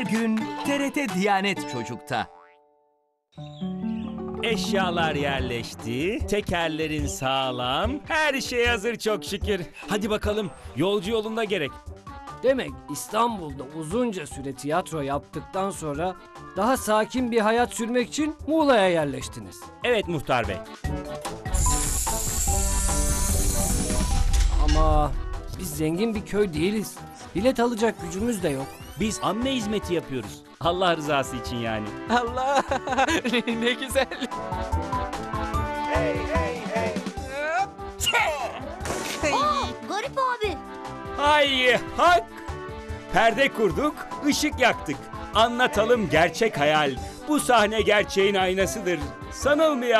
Gün TRT Diyanet Çocuk'ta. Eşyalar yerleşti, tekerlerin sağlam, her şey hazır çok şükür. Hadi bakalım, yolcu yolunda gerek. Demek İstanbul'da uzunca süre tiyatro yaptıktan sonra daha sakin bir hayat sürmek için Muğla'ya yerleştiniz. Evet muhtar bey. Ama biz zengin bir köy değiliz. Bilet alacak gücümüz de yok. Biz amme hizmeti yapıyoruz. Allah rızası için yani. Allah ne güzel. Garip abi. Hay hak! Perde kurduk, ışık yaktık. Anlatalım gerçek hayal. Bu sahne gerçeğin aynasıdır. Sanılmayan